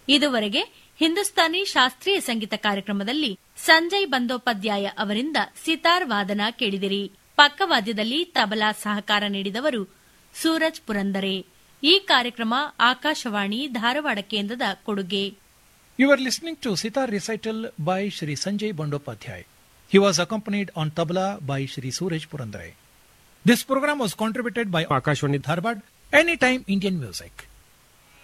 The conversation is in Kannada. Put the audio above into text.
ಇದುವರೆಗೆ ಹಿಂದೂಸ್ತಾನಿ ಶಾಸ್ತ್ರೀಯ ಸಂಗೀತ ಕಾರ್ಯಕ್ರಮದಲ್ಲಿ ಸಂಜಯ್ ಬಂದೋಪಾಧ್ಯಾಯ ಅವರಿಂದ ಸಿತಾರ್ ವಾದನ ಕೇಳಿದಿರಿ. ಪಕ್ಕವಾದ್ಯದಲ್ಲಿ ತಬಲಾ ಸಹಕಾರ ನೀಡಿದವರು ಸೂರಜ್ ಪುರಂದರೆ. ಈ ಕಾರ್ಯಕ್ರಮ ಆಕಾಶವಾಣಿ ಧಾರವಾಡ ಕೇಂದ್ರದ ಕೊಡುಗೆ. You are listening to Sitar recital by Shri Sanjay Bandyopadhyay. He was accompanied on tabla by Shri Suraj Purandare. This program was contributed by Akashwani Dharwad, Anytime Indian Music.